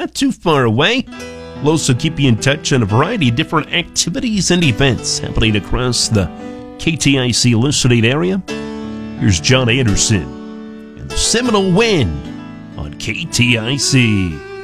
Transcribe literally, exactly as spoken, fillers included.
not too far away. We'll also keep you in touch on a variety of different activities and events happening across the K T I C listening area. Here's John Anderson and the Seminole Wind on K T I C.